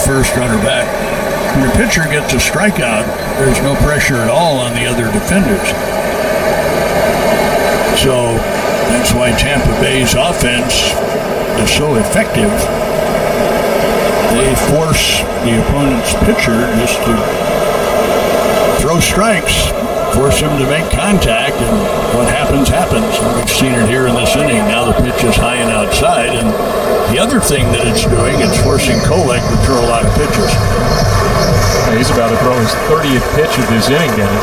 first, runner back. When your pitcher gets a strikeout, there's no pressure at all on the other defenders. So that's why Tampa Bay's offense is so effective. They force the opponent's pitcher just to throw strikes, force him to make contact, and what happens, happens. And we've seen it here in this inning. Now the pitch is high and outside, and the other thing that it's doing, it's forcing Kolek to throw a lot of pitches. He's about to throw his 30th pitch of this inning, Denny.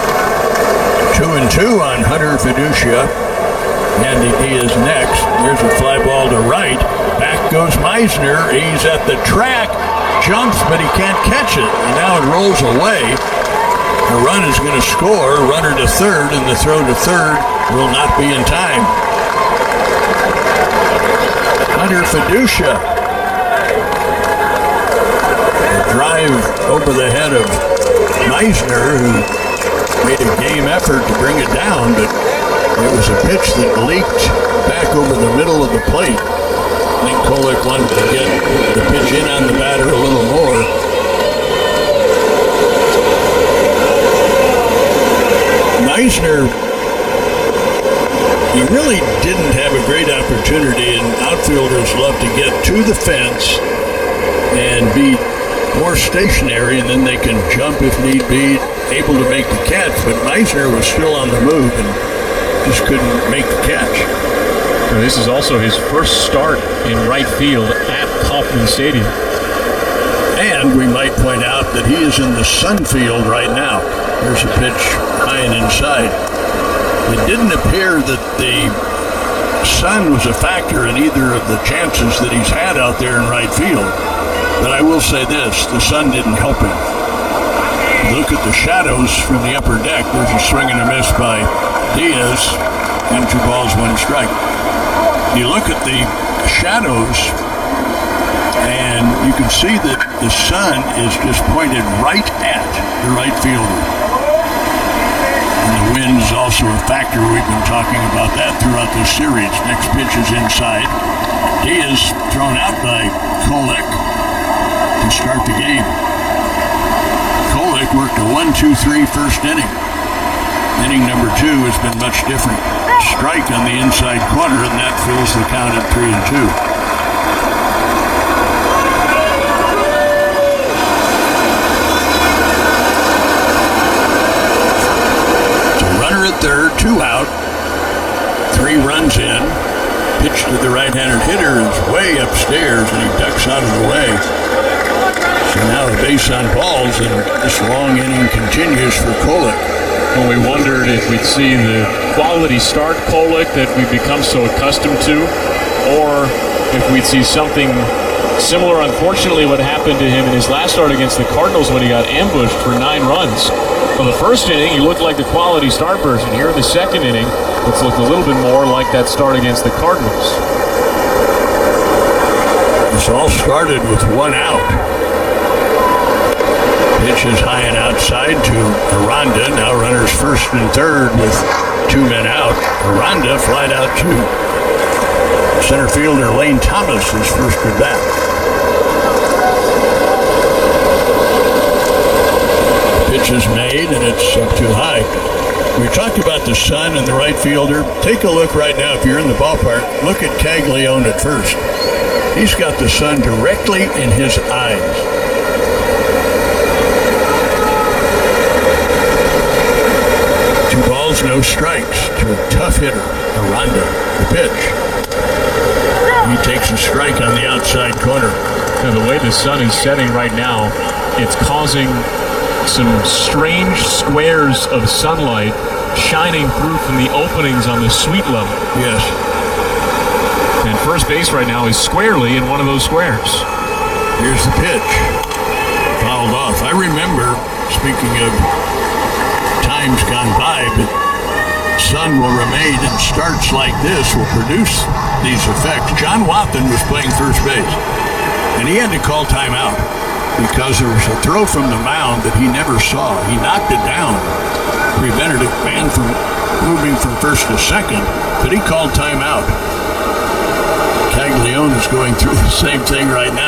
2-2 on Hunter Fiducia. Andy Diaz next. There's a fly ball to right. Back goes Meisner. He's at the track. Jumps, but he can't catch it. And now it rolls away. The run is going to score. Runner to third, and the throw to third will not be in time. Hunter Fiducia. A drive over the head of Meisner, who made a game effort to bring it down, but it was a pitch that leaked back over the middle of the plate. I think Kolek wanted to get the pitch in on the batter a little more. Meisner, he really didn't have a great opportunity, and outfielders love to get to the fence and be more stationary, and then they can jump if need be, able to make the catch. But Meisner was still on the move and just couldn't make the catch. Now, this is also his first start in right field at Kauffman Stadium. And we might point out that he is in the Sun field right now. There's a pitch high and inside. It didn't appear that the sun was a factor in either of the chances that he's had out there in right field. But I will say this, the sun didn't help him. Look at the shadows from the upper deck. There's a swing and a miss by Diaz, and 2 balls, 1 strike. You look at the shadows, and you can see that the sun is just pointed right at the right fielder. And the wind's also a factor. We've been talking about that throughout this series. Next pitch is inside. Diaz thrown out by Kolek to start the game. Kolek worked a 1-2-3 first inning. Inning number 2 has been much different. Strike on the inside corner, and that fills the count at 3-2. So runner at third, 2 out, 3 runs in. Pitch to the right-handed hitter is way upstairs, and he ducks out of the way. So now a base on balls, and this long inning continues for Kolek. Well, we wondered if we'd see the quality start Kolek that we've become so accustomed to, or if we'd see something similar, unfortunately, what happened to him in his last start against the Cardinals when he got ambushed for 9 runs. For the first inning, he looked like the quality start version. Here in the second inning, it's looked a little bit more like that start against the Cardinals. This all started with 1 out. Pitch is high and outside to Aranda. Now runners first and third with 2 men out. Aranda flied out to center fielder Lane Thomas, his first at bat. Pitch is made, and it's up too high. We talked about the sun and the right fielder. Take a look right now if you're in the ballpark. Look at Caglione at first. He's got the sun directly in his eyes. No strikes to a tough hitter, Aranda. The pitch. He takes a strike on the outside corner. Now, the way the sun is setting right now, it's causing some strange squares of sunlight shining through from the openings on the suite level. Yes. And first base right now is squarely in one of those squares. Here's the pitch. Fouled off. I remember, speaking of times gone by, but sun will remain, and starts like this will produce these effects. John Wathan was playing first base, and he had to call timeout because there was a throw from the mound that he never saw. He knocked it down, prevented a man from moving from first to second, but he called timeout. Caglione is going through the same thing right now.